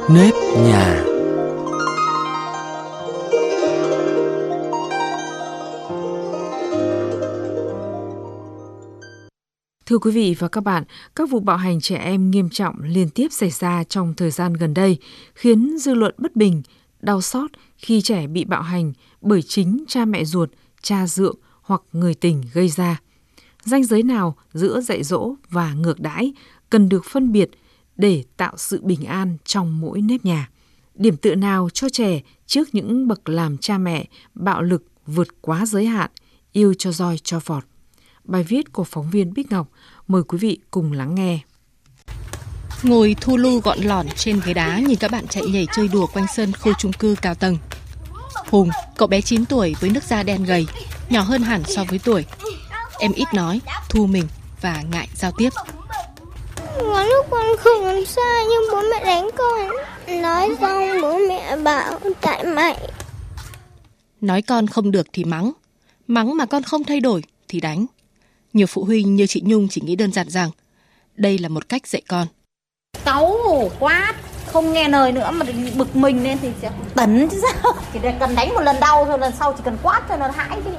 nếp nhà. Thưa quý vị và các bạn, các vụ bạo hành trẻ em nghiêm trọng liên tiếp xảy ra trong thời gian gần đây khiến dư luận bất bình, đau xót khi trẻ bị bạo hành bởi chính cha mẹ ruột, cha dượng hoặc người tình gây ra. Ranh giới nào giữa dạy dỗ và ngược đãi cần được phân biệt để tạo sự bình an trong mỗi nếp nhà. Điểm tựa nào cho trẻ trước những bậc làm cha mẹ bạo lực vượt quá giới hạn, yêu cho roi cho vọt. Bài viết của phóng viên Bích Ngọc, mời quý vị cùng lắng nghe. Ngồi thu lu gọn lỏn trên ghế đá nhìn các bạn chạy nhảy chơi đùa quanh sân khu chung cư cao tầng. Hùng, cậu bé 9 tuổi với nước da đen gầy, nhỏ hơn hẳn so với tuổi. Em ít nói, thu mình và ngại giao tiếp. Có lúc con không làm sai nhưng bố mẹ đánh con. Nói xong bố mẹ bảo tại mày. Nói con không được thì mắng mà con không thay đổi thì đánh. Nhiều phụ huynh như chị Nhung chỉ nghĩ đơn giản rằng đây là một cách dạy con. Cáu quá, không nghe lời nữa mà bực mình lên thì sẽ tấn chứ sao. Chỉ cần đánh một lần đau thôi, lần sau chỉ cần quát cho nó hãi chứ.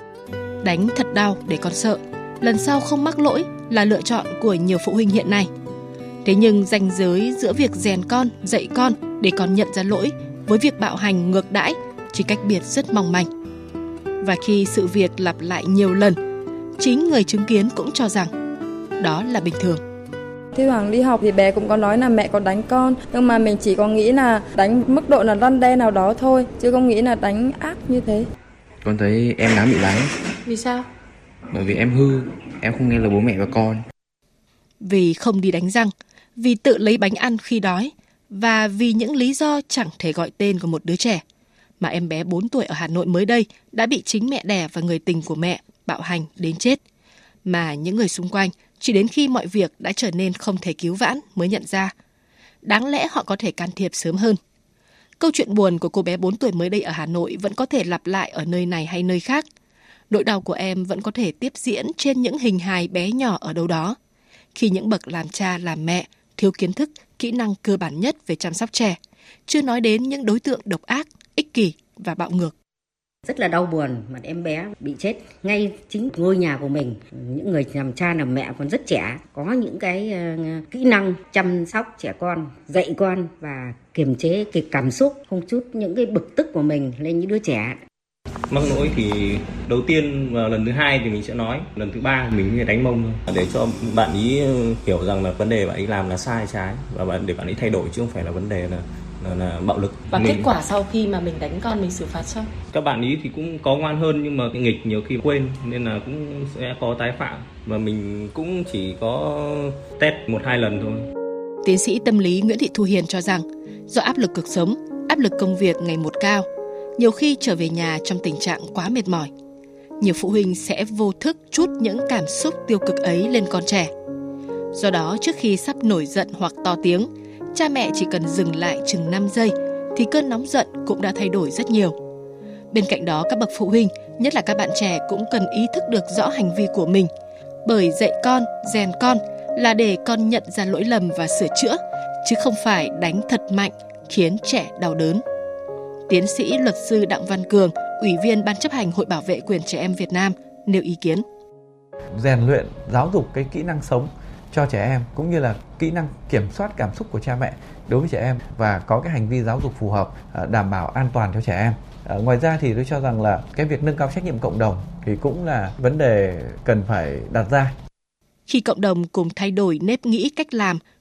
Đánh thật đau để con sợ, lần sau không mắc lỗi là lựa chọn của nhiều phụ huynh hiện nay. Thế nhưng ranh giới giữa việc rèn con, dạy con để con nhận ra lỗi với việc bạo hành ngược đãi chỉ cách biệt rất mong manh. Và khi sự việc lặp lại nhiều lần, chính người chứng kiến cũng cho rằng đó là bình thường. Thi thoảng đi học thì bé cũng có nói là mẹ có đánh con, nhưng mà mình chỉ có nghĩ là đánh mức độ là răn đe nào đó thôi, chứ không nghĩ là đánh ác như thế. Con thấy em đáng bị đánh. Vì sao? Bởi vì em hư, em không nghe lời bố mẹ và con. Vì không đi đánh răng, vì tự lấy bánh ăn khi đói, và vì những lý do chẳng thể gọi tên của một đứa trẻ, mà em bé 4 tuổi ở Hà Nội mới đây đã bị chính mẹ đẻ và người tình của mẹ bạo hành đến chết. Mà những người xung quanh chỉ đến khi mọi việc đã trở nên không thể cứu vãn mới nhận ra. Đáng lẽ họ có thể can thiệp sớm hơn. Câu chuyện buồn của cô bé 4 tuổi mới đây ở Hà Nội vẫn có thể lặp lại ở nơi này hay nơi khác. Nỗi đau của em vẫn có thể tiếp diễn trên những hình hài bé nhỏ ở đâu đó. Khi những bậc làm cha làm mẹ thiếu kiến thức, kỹ năng cơ bản nhất về chăm sóc trẻ, chưa nói đến những đối tượng độc ác, ích kỷ và bạo ngược. Rất là đau buồn mà em bé bị chết ngay chính ngôi nhà của mình. Những người làm cha làm mẹ còn rất trẻ, có những cái kỹ năng chăm sóc trẻ con, dạy con và kiềm chế cái cảm xúc, không chút những cái bực tức của mình lên những đứa trẻ. Mắc lỗi thì đầu tiên và lần thứ hai thì mình sẽ nói, lần thứ ba mình mới đánh mông thôi, để cho bạn ý hiểu rằng là vấn đề bạn ấy làm là sai trái và để bạn ấy thay đổi chứ không phải là vấn đề là bạo lực. Và kết quả sau khi mà mình đánh con mình xử phạt xong, các bạn ý thì cũng có ngoan hơn nhưng mà cái nghịch nhiều khi quên nên là cũng sẽ có tái phạm và mình cũng chỉ có test 1-2 lần thôi. Tiến sĩ tâm lý Nguyễn Thị Thu Hiền cho rằng do áp lực cuộc sống, áp lực công việc ngày một cao, nhiều khi trở về nhà trong tình trạng quá mệt mỏi, nhiều phụ huynh sẽ vô thức trút những cảm xúc tiêu cực ấy lên con trẻ. Do đó trước khi sắp nổi giận hoặc to tiếng, cha mẹ chỉ cần dừng lại chừng 5 giây thì cơn nóng giận cũng đã thay đổi rất nhiều. Bên cạnh đó, các bậc phụ huynh, nhất là các bạn trẻ cũng cần ý thức được rõ hành vi của mình. Bởi dạy con, rèn con là để con nhận ra lỗi lầm và sửa chữa, chứ không phải đánh thật mạnh khiến trẻ đau đớn. Tiến sĩ luật sư Đặng Văn Cường, Ủy viên Ban chấp hành Hội Bảo vệ quyền trẻ em Việt Nam nêu ý kiến. Rèn luyện, giáo dục cái kỹ năng sống cho trẻ em cũng như là kỹ năng kiểm soát cảm xúc của cha mẹ đối với trẻ em và có cái hành vi giáo dục phù hợp, đảm bảo an toàn cho trẻ em. Ngoài ra thì tôi cho rằng là cái việc nâng cao trách nhiệm cộng đồng thì cũng là vấn đề cần phải đặt ra. Khi cộng đồng cùng thay đổi nếp nghĩ cách làm